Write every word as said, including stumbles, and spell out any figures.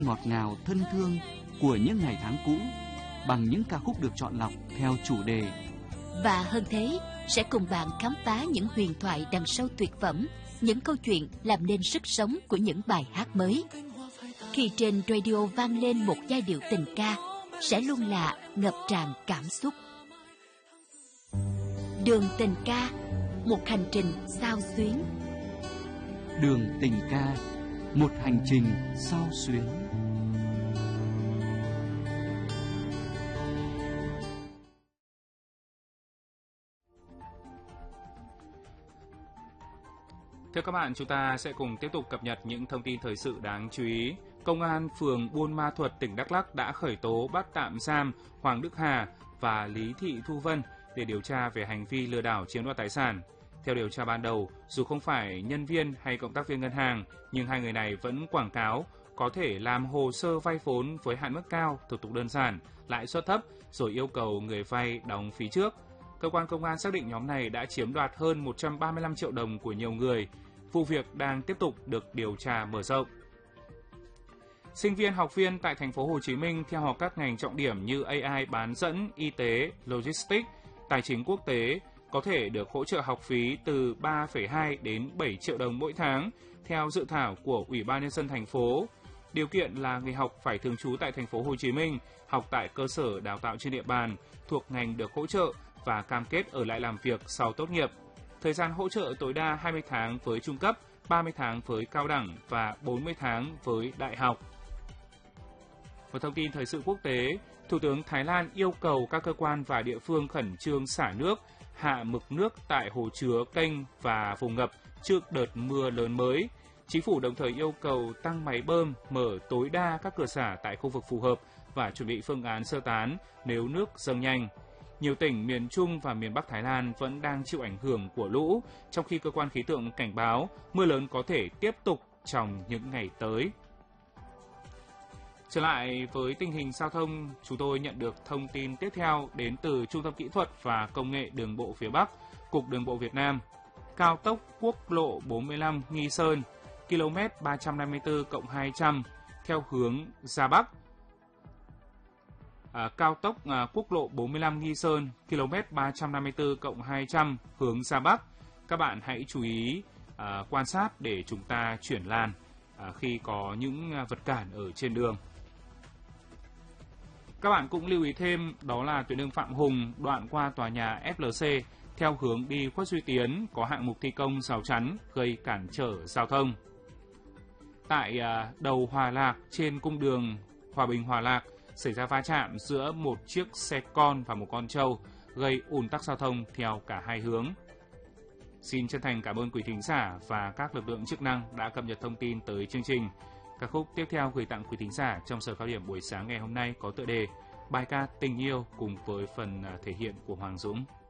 ngọt ngào thân thương của những ngày tháng cũ bằng những ca khúc được chọn lọc theo chủ đề. Và hơn thế, sẽ cùng bạn khám phá những huyền thoại đằng sau tuyệt phẩm, những câu chuyện làm nên sức sống của những bài hát mới. Khi trên radio vang lên một giai điệu tình ca, sẽ luôn là ngập tràn cảm xúc. Đường tình ca, một hành trình xao xuyến. Đường tình ca, một hành trình xao xuyến. Thưa các bạn, chúng ta sẽ cùng tiếp tục cập nhật những thông tin thời sự đáng chú ý. Công an phường Buôn Ma Thuột, tỉnh Đắk Lắk đã khởi tố bắt tạm giam Hoàng Đức Hà và Lý Thị Thu Vân để điều tra về hành vi lừa đảo chiếm đoạt tài sản. Theo điều tra ban đầu, dù không phải nhân viên hay cộng tác viên ngân hàng, nhưng hai người này vẫn quảng cáo có thể làm hồ sơ vay vốn với hạn mức cao, thủ tục đơn giản, lãi suất thấp, rồi yêu cầu người vay đóng phí trước. Cơ quan công an xác định nhóm này đã chiếm đoạt hơn một trăm ba mươi lăm triệu đồng của nhiều người. Vụ việc đang tiếp tục được điều tra mở rộng. Sinh viên học viên tại thành phố Hồ Chí Minh theo học các ngành trọng điểm như a i bán dẫn, y tế, logistics, tài chính quốc tế có thể được hỗ trợ học phí từ ba phẩy hai đến bảy triệu đồng mỗi tháng theo dự thảo của Ủy ban nhân dân thành phố. Điều kiện là người học phải thường trú tại thành phố Hồ Chí Minh, học tại cơ sở đào tạo trên địa bàn thuộc ngành được hỗ trợ và cam kết ở lại làm việc sau tốt nghiệp. Thời gian hỗ trợ tối đa hai mươi tháng với trung cấp, ba mươi tháng với cao đẳng và bốn mươi tháng với đại học. Một thông tin thời sự quốc tế, Thủ tướng Thái Lan yêu cầu các cơ quan và địa phương khẩn trương xả nước, hạ mực nước tại hồ chứa, kênh và vùng ngập trước đợt mưa lớn mới. Chính phủ đồng thời yêu cầu tăng máy bơm, mở tối đa các cửa xả tại khu vực phù hợp và chuẩn bị phương án sơ tán nếu nước dâng nhanh. Nhiều tỉnh miền Trung và miền Bắc Thái Lan vẫn đang chịu ảnh hưởng của lũ, trong khi cơ quan khí tượng cảnh báo mưa lớn có thể tiếp tục trong những ngày tới. Trở lại với tình hình giao thông, chúng tôi nhận được thông tin tiếp theo đến từ Trung tâm Kỹ thuật và Công nghệ Đường bộ phía Bắc, Cục Đường bộ Việt Nam. Cao tốc quốc lộ bốn mươi lăm Nghi Sơn, km ba trăm năm mươi tư cộng hai trăm theo hướng ra Bắc. À, cao tốc à, quốc lộ bốn mươi lăm Nghi Sơn, km ba trăm năm mươi tư cộng hai trăm hướng ra Bắc. Các bạn hãy chú ý à, quan sát để chúng ta chuyển làn à, khi có những à, vật cản ở trên đường. Các bạn cũng lưu ý thêm đó là tuyến đường Phạm Hùng đoạn qua tòa nhà ép lờ xê theo hướng đi Khuất Duy Tiến có hạng mục thi công rào chắn gây cản trở giao thông. Tại à, đầu Hòa Lạc trên cung đường Hòa Bình Hòa Lạc xảy ra va chạm giữa một chiếc xe con và một con trâu, gây ùn tắc giao thông theo cả hai hướng. Xin chân thành cảm ơn quý thính giả và các lực lượng chức năng đã cập nhật thông tin tới chương trình. Ca khúc tiếp theo gửi tặng quý thính giả trong giờ cao điểm buổi sáng ngày hôm nay có tựa đề Bài ca Tình yêu cùng với phần thể hiện của Hoàng Dũng.